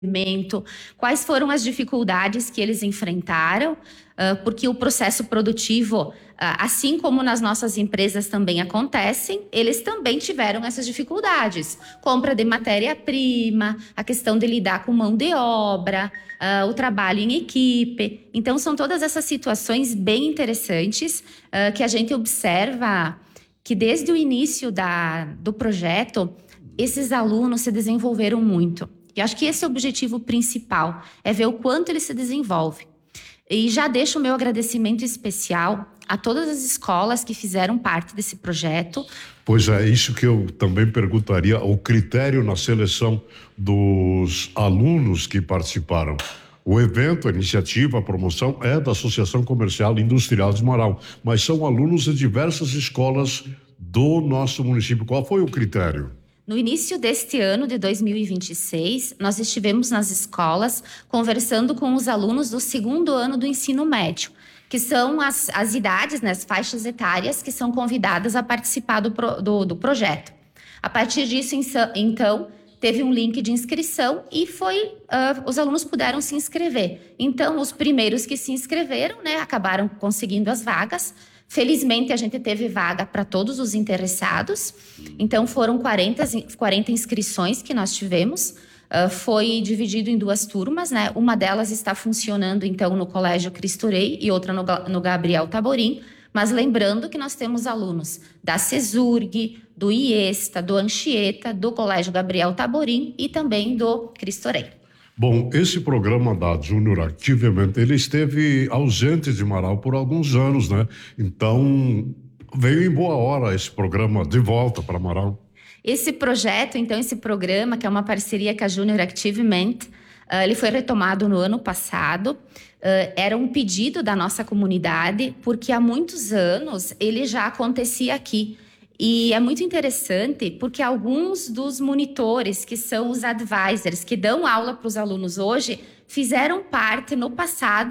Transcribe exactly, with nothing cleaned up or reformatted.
quais foram as dificuldades que eles enfrentaram, uh, porque o processo produtivo, uh, assim como nas nossas empresas também acontecem, eles também tiveram essas dificuldades. Compra de matéria-prima, a questão de lidar com mão de obra, uh, o trabalho em equipe. Então, são todas essas situações bem interessantes uh, que a gente observa que desde o início da, do projeto, esses alunos se desenvolveram muito. E acho que esse é o objetivo principal, é ver o quanto ele se desenvolve. E já deixo o meu agradecimento especial a todas as escolas que fizeram parte desse projeto. Pois é, isso que eu também perguntaria, o critério na seleção dos alunos que participaram. O evento, a iniciativa, a promoção é da Associação Comercial e Industrial de Marau, mas são alunos de diversas escolas do nosso município. Qual foi o critério? No início deste ano de dois mil e vinte e seis, nós estivemos nas escolas conversando com os alunos do segundo ano do ensino médio, que são as, as idades, né, as faixas etárias que são convidadas a participar do, pro, do, do projeto. A partir disso, então, teve um link de inscrição e foi, uh, os alunos puderam se inscrever. Então, os primeiros que se inscreveram, né, acabaram conseguindo as vagas. Felizmente, a gente teve vaga para todos os interessados. Então, foram quarenta, quarenta inscrições que nós tivemos. Uh, foi dividido em duas turmas, né? Uma delas está funcionando, então, no Colégio Cristo Rei e outra no, no Gabriel Taborim. Mas lembrando que nós temos alunos da CESURG, do IESTA, do Anchieta, do Colégio Gabriel Taborim e também do Cristo Rei. Bom, esse programa da Júnior Activamente, ele esteve ausente de Marau por alguns anos, né? Então, veio em boa hora esse programa de volta para Marau. Esse projeto, então, esse programa, que é uma parceria com a Júnior Activement, uh, ele foi retomado no ano passado. Uh, era um pedido da nossa comunidade, porque há muitos anos ele já acontecia aqui. E é muito interessante porque alguns dos monitores, que são os advisors, que dão aula para os alunos hoje, fizeram parte no passado